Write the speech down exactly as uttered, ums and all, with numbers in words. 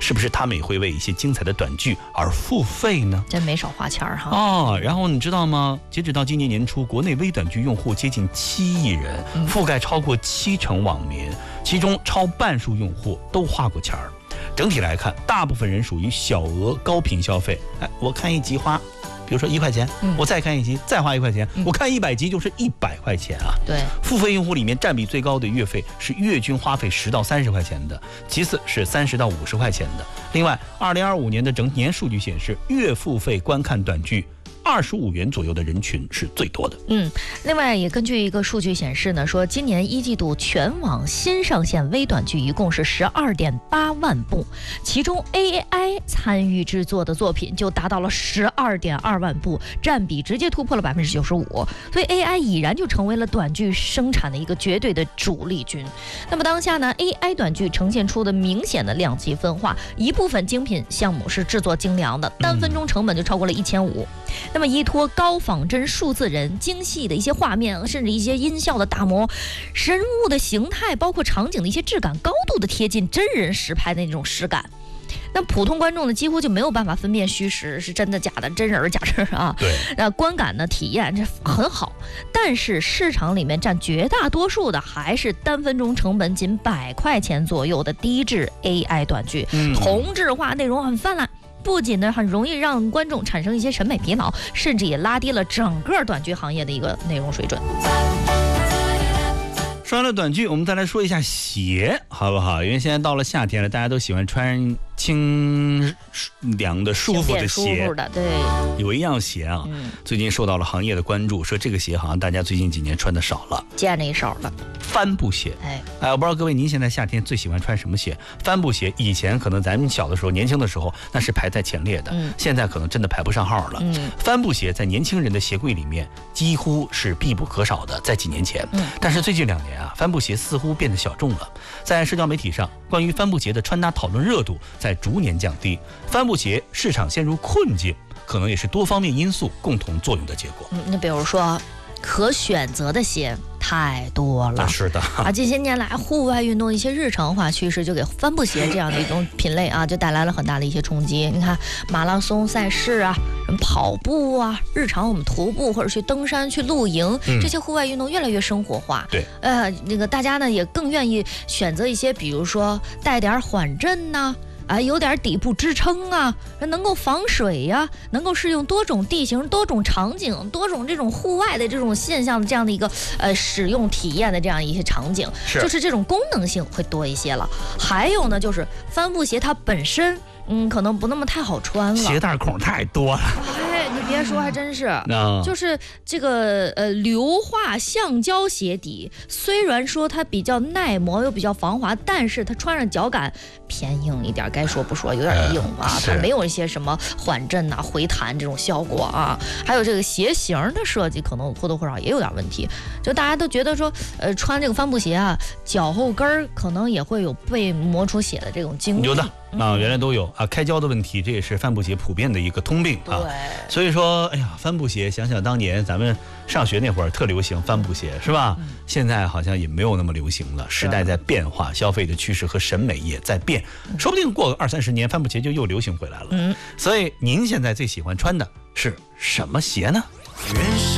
是不是他们也会为一些精彩的短剧而付费呢？ 真没少花钱哈。 哦，然后你知道吗？截止到今年年初，国内微短剧用户接近七亿人，覆盖超过七成网民，其中超半数用户都花过钱儿。整体来看，大部分人属于小额高频消费。哎，我看一集花，比如说一块钱，嗯、我再看一集再花一块钱，嗯、我看一百集就是一百块钱啊。 对， 付费用户里面占比最高的月费是月均花费十到三十块钱的，其次是三十到五十块钱的。另外，二零二五年的整年数据显示，月付费观看短剧二十五元左右的人群是最多的。 嗯，另外也根据一个数据显示呢，说今年一季度全网新上线微短剧一共是十二点八万部，其中 A I 参与制作的作品就达到了十二点二万部，占比直接突破了百分之九十五。所以 A I 已然就成为了短剧生产的一个绝对的主力军。那么当下呢 ，A I 短剧呈现出的明显的两极分化，一部分精品项目是制作精良的，单分钟成本就超过了一千五。那么依托高仿真数字人、精细的一些画面，甚至一些音效的打磨，人物的形态包括场景的一些质感，高度的贴近真人实拍的那种实感。那普通观众呢，几乎就没有办法分辨虚实，是真的假的，真人假人啊。 对， 那观感呢，体验这很好，但是市场里面占绝大多数的还是单分钟成本仅百块钱左右的低质 A I 短剧， 嗯、 同质化内容很泛滥。不仅呢很容易让观众产生一些审美疲劳，甚至也拉低了整个短剧行业的一个内容水准。 说完了短剧，我们再来说一下鞋，好不好？因为现在到了夏天了，大家都喜欢穿清凉的、舒服的鞋。 舒服的，对。 有一样鞋啊，嗯、最近受到了行业的关注，说这个鞋好像大家最近几年穿的少了， 见着一手了。 帆布鞋， 哎哎，我不知道各位您现在夏天最喜欢穿什么鞋？帆布鞋以前可能咱们小的时候、年轻的时候那是排在前列的，嗯、现在可能真的排不上号了。嗯、帆布鞋在年轻人的鞋柜里面几乎是必不可少的，在几年前，嗯、但是最近两年啊，帆布鞋似乎变得小众了。在社交媒体上，关于帆布鞋的穿搭讨论热度在逐年降低，帆布鞋市场陷入困境，可能也是多方面因素共同作用的结果。 嗯，那比如说，可选择的鞋太多了， 是的啊，这些年来户外运动一些日常化趋势就给帆布鞋这样的一种品类啊，就带来了很大的一些冲击。你看马拉松赛事啊，什么跑步啊，日常我们徒步或者去登山、去露营，嗯、这些户外运动越来越生活化。 对， 呃，那个大家呢也更愿意选择一些，比如说带点缓震呐、啊。啊，有点底部支撑啊，能够防水呀、啊，能够适用多种地形、多种场景、多种这种户外的这种现象的这样的一个呃使用体验的这样一些场景， 是就是这种功能性会多一些了。还有呢，就是帆布鞋它本身，嗯，可能不那么太好穿了， 鞋带孔太多了。 哎，你别说，还真是， no. 就是这个呃硫化橡胶鞋底，虽然说它比较耐磨又比较防滑，但是它穿上脚感偏硬一点，该说不说，有点硬啊，呃、它没有一些什么缓震啊、回弹这种效果啊。还有这个鞋型的设计，可能或多或少也有点问题。就大家都觉得说，呃，穿这个帆布鞋啊，脚后跟儿可能也会有被磨出血的这种经历。 有的。啊，原来都有啊，开胶的问题，这也是帆布鞋普遍的一个通病啊。 对， 所以说，哎呀，帆布鞋，想想当年咱们上学那会儿特流行帆布鞋，是吧？嗯、现在好像也没有那么流行了，时代在变化，消费的趋势和审美也在变，嗯、说不定过个二三十年，帆布鞋就又流行回来了。嗯，所以您现在最喜欢穿的是什么鞋呢？